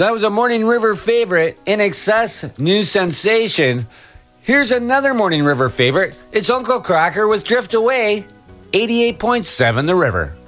That was a Morning River favorite, In Excess, New Sensation. Here's another Morning River favorite. It's Uncle Cracker with Drift Away, 88.7 The River.